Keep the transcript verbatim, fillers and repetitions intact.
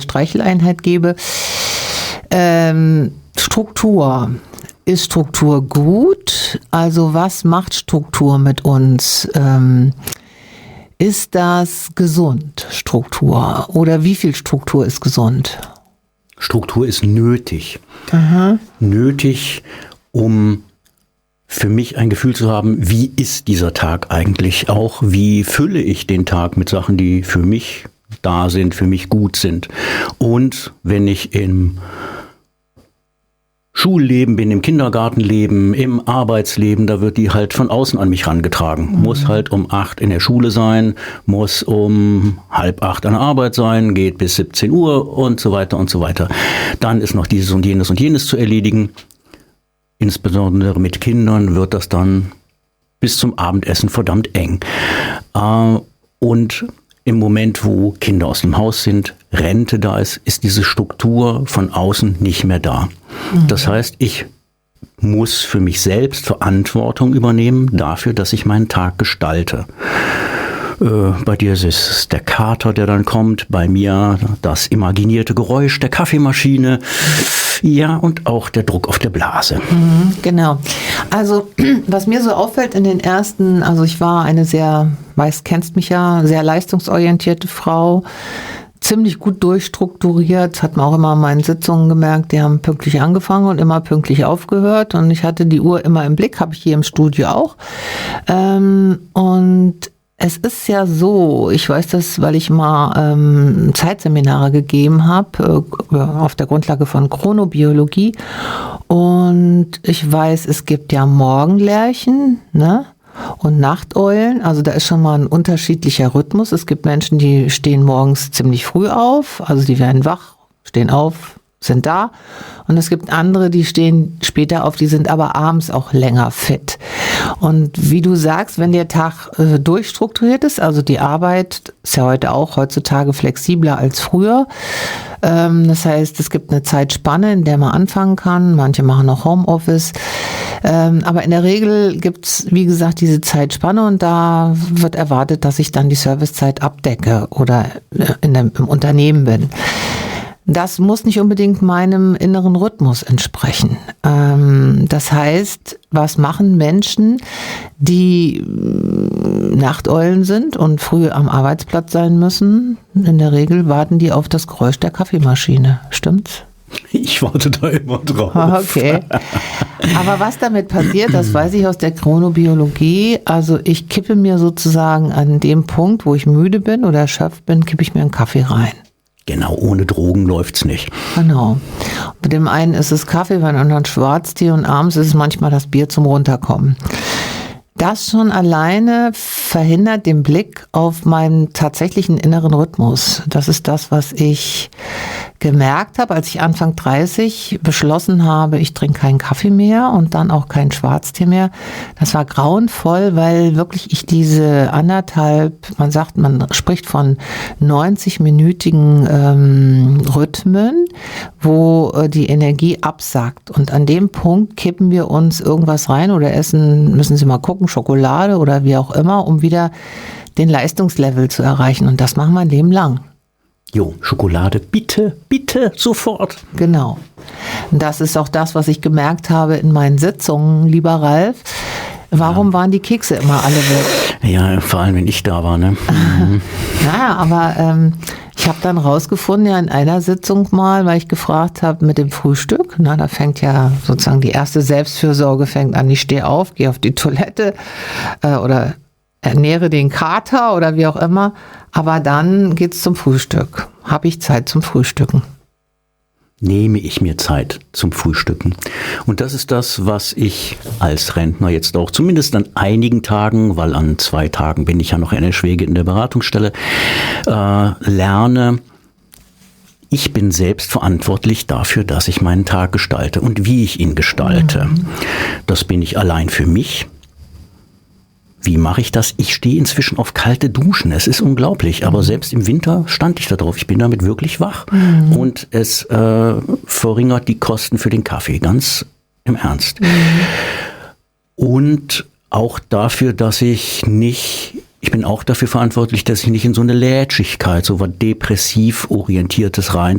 Streicheleinheit gebe. Ähm, Struktur. Ist Struktur gut? Also was macht Struktur mit uns? Ähm, ist das gesund, Struktur? Oder wie viel Struktur ist gesund? Struktur ist nötig. Aha. Nötig, um für mich ein Gefühl zu haben, wie ist dieser Tag eigentlich auch? Wie fülle ich den Tag mit Sachen, die für mich da sind, für mich gut sind? Und wenn ich im Schulleben bin, im Kindergartenleben, im Arbeitsleben, da wird die halt von außen an mich rangetragen. Mhm. Muss halt um acht in der Schule sein, muss um halb acht an der Arbeit sein, geht bis siebzehn Uhr und so weiter und so weiter. Dann ist noch dieses und jenes und jenes zu erledigen. Insbesondere mit Kindern wird das dann bis zum Abendessen verdammt eng. Äh, und im Moment, wo Kinder aus dem Haus sind, Rente da ist, ist diese Struktur von außen nicht mehr da. Mhm. Das heißt, ich muss für mich selbst Verantwortung übernehmen dafür, dass ich meinen Tag gestalte. Äh, bei dir ist es der Kater, der dann kommt, bei mir das imaginierte Geräusch der Kaffeemaschine, ja, und auch der Druck auf der Blase. Mhm, genau. Also was mir so auffällt in den ersten, also ich war eine sehr, meist kennst mich ja, sehr leistungsorientierte Frau, ziemlich gut durchstrukturiert, hat man auch immer in meinen Sitzungen gemerkt, die haben pünktlich angefangen und immer pünktlich aufgehört und ich hatte die Uhr immer im Blick, habe ich hier im Studio auch. Ähm, und es ist ja so, ich weiß das, weil ich mal ähm, Zeitseminare gegeben habe, äh, auf der Grundlage von Chronobiologie. Und ich weiß, es gibt ja Morgenlerchen, ne? Und Nachteulen. Also da ist schon mal ein unterschiedlicher Rhythmus. Es gibt Menschen, die stehen morgens ziemlich früh auf, also die werden wach, stehen auf, sind da. Und es gibt andere, die stehen später auf, die sind aber abends auch länger fit. Und wie du sagst, wenn der Tag äh, durchstrukturiert ist, also die Arbeit ist ja heute auch heutzutage flexibler als früher. Ähm, das heißt, es gibt eine Zeitspanne, in der man anfangen kann. Manche machen noch Homeoffice. Ähm, aber in der Regel gibt's, wie gesagt, diese Zeitspanne und da wird erwartet, dass ich dann die Servicezeit abdecke oder in dem, im Unternehmen bin. Das muss nicht unbedingt meinem inneren Rhythmus entsprechen. Ähm, das heißt, was machen Menschen, die Nachteulen sind und früh am Arbeitsplatz sein müssen? In der Regel warten die auf das Geräusch der Kaffeemaschine. Stimmt's? Ich warte da immer drauf. Okay. Aber was damit passiert, das weiß ich aus der Chronobiologie. Also ich kippe mir sozusagen an dem Punkt, wo ich müde bin oder erschöpft bin, kippe ich mir einen Kaffee rein. Genau, ohne Drogen läuft's nicht. Genau. Bei dem einen ist es Kaffee, bei dem anderen Schwarztee und abends ist es manchmal das Bier zum Runterkommen. Das schon alleine verhindert den Blick auf meinen tatsächlichen inneren Rhythmus. Das ist das, was ich gemerkt habe, als ich Anfang dreißig beschlossen habe, ich trinke keinen Kaffee mehr und dann auch keinen Schwarztee mehr. Das war grauenvoll, weil wirklich ich diese anderthalb, man sagt, man spricht von neunzig-minütigen ähm, Rhythmen, wo äh, die Energie absackt. Und an dem Punkt kippen wir uns irgendwas rein oder essen, müssen Sie mal gucken, Schokolade oder wie auch immer, um wieder den Leistungslevel zu erreichen. Und das machen wir ein Leben lang. Jo, Schokolade, bitte, bitte, sofort. Genau. Das ist auch das, was ich gemerkt habe in meinen Sitzungen, lieber Ralf. Warum ja. waren die Kekse immer alle weg? Ja, vor allem, wenn ich da war, ne? Mhm. Naja, aber ähm, ich habe dann rausgefunden, ja in einer Sitzung mal, weil ich gefragt habe mit dem Frühstück, na, da fängt ja sozusagen die erste Selbstfürsorge fängt an, ich stehe auf, gehe auf die Toilette äh, oder ernähre den Kater oder wie auch immer, aber dann geht's zum Frühstück. Habe ich Zeit zum Frühstücken? Nehme ich mir Zeit zum Frühstücken. Und das ist das, was ich als Rentner jetzt auch zumindest an einigen Tagen, weil an zwei Tagen bin ich ja noch in der Schwege in der Beratungsstelle, äh, lerne. Ich bin selbst verantwortlich dafür, dass ich meinen Tag gestalte und wie ich ihn gestalte. Mhm. Das bin ich allein für mich. Wie mache ich das? Ich stehe inzwischen auf kalte Duschen. Es ist unglaublich. Aber selbst im Winter stand ich da drauf. Ich bin damit wirklich wach. Mhm. Und es äh, verringert die Kosten für den Kaffee. Ganz im Ernst. Mhm. Und auch dafür, dass ich nicht, ich bin auch dafür verantwortlich, dass ich nicht in so eine Lätschigkeit, so was depressiv orientiertes rein,